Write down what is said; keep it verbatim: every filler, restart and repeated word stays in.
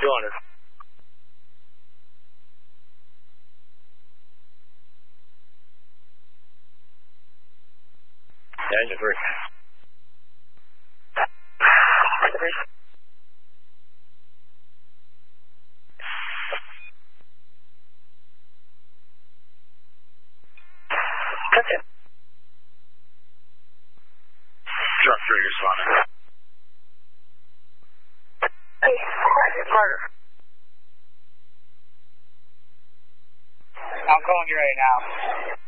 two hundred. Yeah, engine three. Okay. Truck three, you're spawning. Hey, Carter. I'm calling you right now.